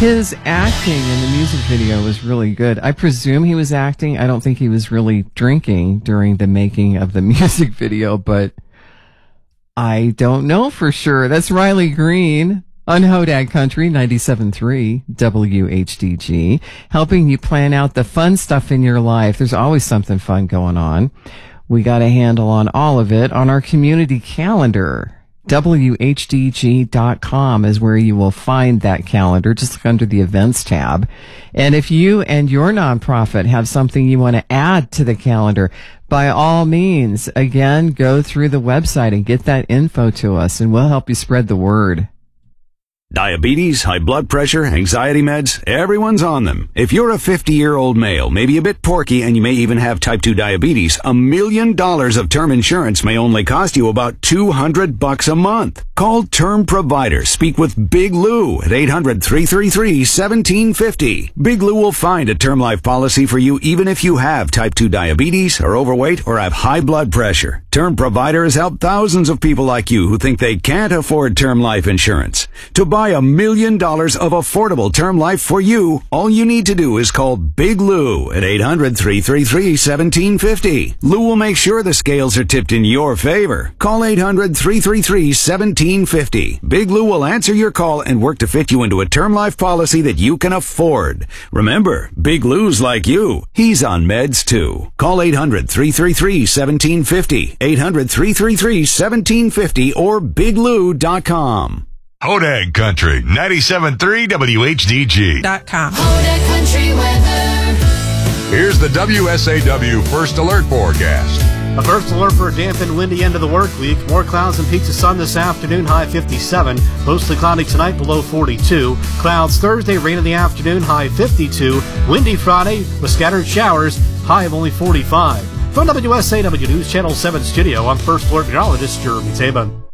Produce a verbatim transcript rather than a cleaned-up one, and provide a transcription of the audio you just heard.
His acting in the music video was really good. I presume he was acting. I don't think he was really drinking during the making of the music video, but I don't know for sure. That's Riley Green on Hodag Country ninety-seven point three W H D G, helping you plan out the fun stuff in your life. There's always something fun going on. We got a handle on all of it on our community calendar. W H D G dot com is where you will find that calendar. Just look under the events tab. And if you and your nonprofit have something you want to add to the calendar, by all means, again, go through the website and get that info to us, and we'll help you spread the word. Diabetes, high blood pressure, anxiety meds, everyone's on them. If you're a fifty-year-old male, maybe a bit porky, and you may even have type two diabetes, a million dollars of term insurance may only cost you about two hundred bucks a month. Call Term Provider. Speak with Big Lou at eight hundred, three three three, one seven five zero. Big Lou will find a term life policy for you even if you have type two diabetes, are overweight, or have high blood pressure. Term Provider has helped thousands of people like you who think they can't afford term life insurance. To buy a million dollars of affordable term life for you, all you need to do is call Big Lou at eight hundred, three three three, one seven five zero. Lou will make sure the scales are tipped in your favor. Call eight hundred, three three three, one seven five zero. Big Lou will answer your call and work to fit you into a term life policy that you can afford. Remember, Big Lou's like you. He's on meds too. Call eight hundred, three three three, one seven five zero. eight hundred, three three three, one seven five zero or big lou dot com. Hodag Country, ninety-seven point three W H D G. Dot com. Hodag Country weather. Here's the W S A W First Alert forecast. A first alert for a damp and windy end of the work week. More clouds and peaks of sun this afternoon, high fifty-seven. Mostly cloudy tonight, below forty-two. Clouds Thursday, rain in the afternoon, high fifty-two. Windy Friday with scattered showers, high of only forty-five. From W S A W News Channel seven Studio, I'm First Alert Meteorologist Jeremy Taban.